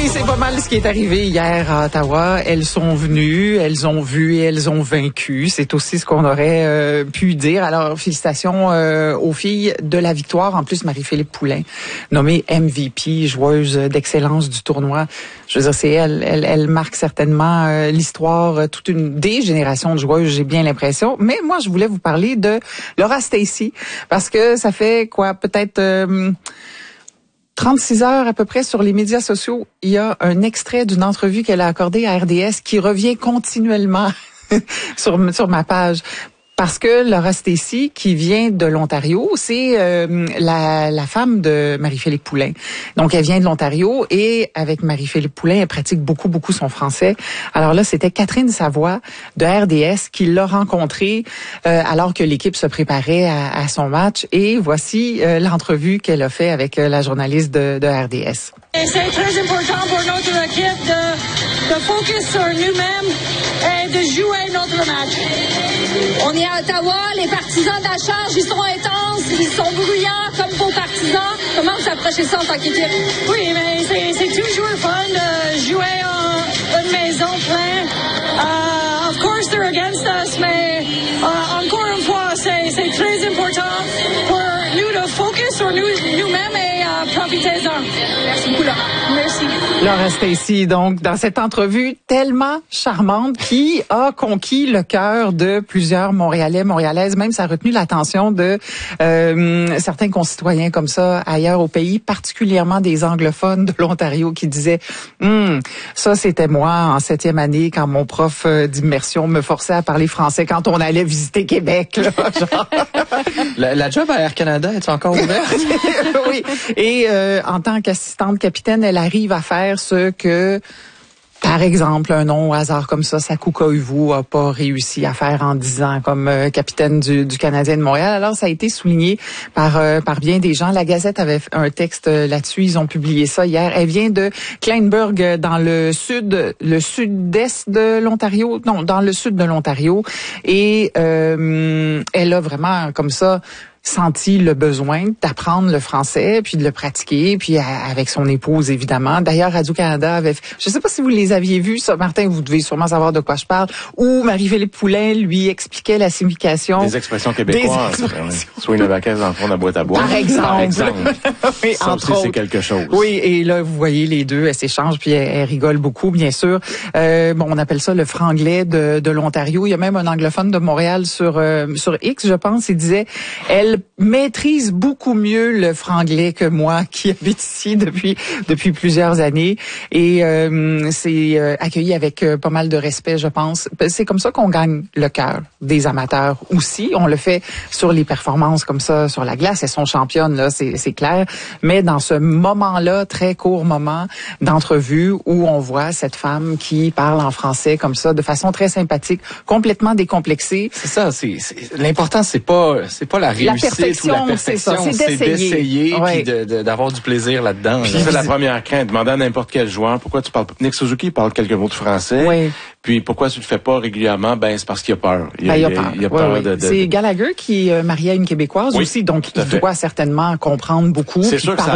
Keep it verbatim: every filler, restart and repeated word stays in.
Oui, c'est pas mal ce qui est arrivé hier à Ottawa. Elles sont venues, elles ont vu et elles ont vaincu. C'est aussi ce qu'on aurait euh, pu dire. Alors, félicitations euh, aux filles de la victoire. En plus, Marie-Philippe Poulin, nommée M V P, joueuse d'excellence du tournoi. Je veux dire, c'est elle, elle, elle marque certainement euh, l'histoire, euh, toute une des générations de joueuses, j'ai bien l'impression. Mais moi, je voulais vous parler de Laura Stacey, parce que ça fait quoi, peut-être... Euh, trente-six heures à peu près sur les médias sociaux, il y a un extrait d'une entrevue qu'elle a accordée à R D S qui revient continuellement sur, sur ma page. Parce que Laura Stacey, qui vient de l'Ontario, c'est euh, la, la femme de Marie-Philippe Poulin. Donc, elle vient de l'Ontario et avec Marie-Philippe Poulin, elle pratique beaucoup, beaucoup son français. Alors là, c'était Catherine Savoie de R D S qui l'a rencontrée euh, alors que l'équipe se préparait à, à son match. Et voici euh, l'entrevue qu'elle a fait avec euh, la journaliste de, de R D S. C'est très important pour notre équipe de, de focus sur nous-mêmes et de jouer notre match. On est à Ottawa, les partisans de la charge, ils sont intenses, ils sont bruyants comme vos partisans. Comment vous approchez ça en tant qu'équipe? Oui, mais c'est, c'est toujours fun de jouer en une maison pleine. Uh, of course, they're against us, mais uh, encore une fois, c'est, c'est très important pour nous de focus sur nous, nous-mêmes et uh, profitez-en. Merci beaucoup, Laura. Merci. Laura Stacey, donc, dans cette entrevue tellement charmante qui a conquis le cœur de plusieurs Montréalais, Montréalaises. Même ça a retenu l'attention de euh, certains concitoyens comme ça ailleurs au pays, particulièrement des anglophones de l'Ontario qui disaient hm, ça c'était moi en septième année quand mon prof d'immersion me forçait à parler français quand on allait visiter Québec. Là, genre. la, la job à Air Canada, est-elle encore ouverte? Oui. Et euh, en tant qu'assistante capitaine, elle arrive à faire ce que, par exemple, un nom au hasard comme ça, Sakou Koivu a pas réussi à faire en dix ans comme euh, capitaine du, du Canadien de Montréal. Alors, ça a été souligné par euh, par bien des gens. La Gazette avait un texte là-dessus. Ils ont publié ça hier. Elle vient de Kleinburg, dans le sud, le sud-est de l'Ontario. Non, dans le sud de l'Ontario. Et euh, elle a vraiment, comme ça, senti le besoin d'apprendre le français, puis de le pratiquer, puis à, avec son épouse, évidemment. D'ailleurs, Radio-Canada avait... Je ne sais pas si vous les aviez vus, ça, Martin, vous devez sûrement savoir de quoi je parle, où Marie-Philippe Poulin lui expliquait la signification... Des expressions québécoises. Des expressions. Soit une vacaise dans le fond de la boîte à bois. Par exemple. Par exemple. Oui, ça entre aussi, c'est autres. quelque chose. Oui, et là, vous voyez les deux, elles s'échangent, puis elles, elles rigolent beaucoup, bien sûr. Euh, bon, on appelle ça le franglais de, de l'Ontario. Il y a même un anglophone de Montréal sur, euh, sur X, je pense, il disait, elle maîtrise beaucoup mieux le franglais que moi qui habite ici depuis depuis plusieurs années et euh, c'est euh, accueilli avec euh, pas mal de respect, je pense. C'est comme ça qu'on gagne le cœur des amateurs aussi. On le fait sur les performances comme ça sur la glace. Elles sont championnes là, c'est c'est clair. Mais dans ce moment-là, très court moment d'entrevue où on voit cette femme qui parle en français comme ça de façon très sympathique, complètement décomplexée. C'est ça. C'est, c'est l'important, c'est pas c'est pas la réussite la ou la perfection. C'est ça, c'est d'essayer, c'est d'essayer ouais. Puis de, de, d'avoir du plaisir là-dedans. Puis c'est la première crainte. Demander à n'importe quel joueur, pourquoi tu parles pas... Nick Suzuki parle quelques mots de français. Oui. Puis pourquoi tu le fais pas régulièrement? Ben, c'est parce qu'il a peur. Il, ben, il a il, peur. Il a oui, peur oui. de, de... C'est Gallagher qui est marié à une Québécoise oui, aussi, donc il doit certainement comprendre beaucoup. C'est sûr que ça